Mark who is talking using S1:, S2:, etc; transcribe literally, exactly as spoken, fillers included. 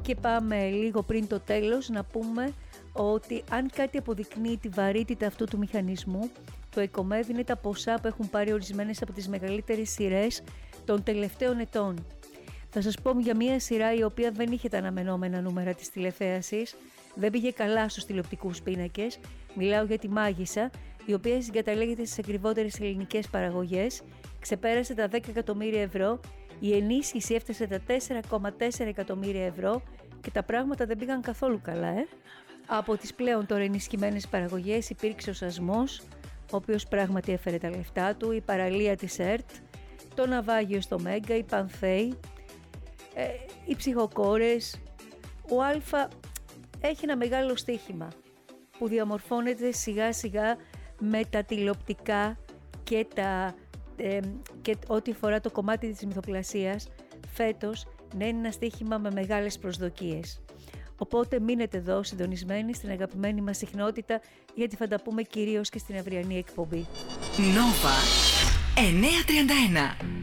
S1: Και πάμε λίγο πριν το τέλος να πούμε ότι αν κάτι αποδεικνύει τη βαρύτητα αυτού του μηχανισμού, το ΕΚΟΜΕΔ είναι τα ποσά που έχουν πάρει ορισμένες από τις μεγαλύτερες σειρές των τελευταίων ετών. Θα σας πω για μια σειρά η οποία δεν είχε τα αναμενόμενα νούμερα της τηλεθέασης, δεν πήγε καλά στους τηλεοπτικούς πίνακες. Μιλάω για τη Μάγισσα, η οποία συγκαταλέγεται στις ακριβότερες ελληνικές παραγωγές, ξεπέρασε τα δέκα εκατομμύρια ευρώ, η ενίσχυση έφτασε τα τέσσερα κόμμα τέσσερα εκατομμύρια ευρώ και τα πράγματα δεν πήγαν καθόλου καλά, ε. Από τις πλέον τώρα ενισχυμένες παραγωγές υπήρξε ο Σασμός, ο οποίος πράγματι έφερε τα λεφτά του, η παραλία της ΕΡΤ, το ναυάγιο στο Μέγκα, οι Πανθέοι, ε, οι ψυχοκόρες. Ο Α έχει ένα μεγάλο στοίχημα που διαμορφώνεται σιγά σιγά με τα τηλεοπτικά και, τα, ε, και ό,τι αφορά το κομμάτι της μυθοπλασίας φέτος να είναι ένα στοίχημα με μεγάλες προσδοκίες. Οπότε μείνετε εδώ συντονισμένοι στην αγαπημένη μας συχνότητα, γιατί θα τα πούμε κυρίως και στην αυριανή εκπομπή.
S2: Νόβα εννιακόσια τριάντα ένα.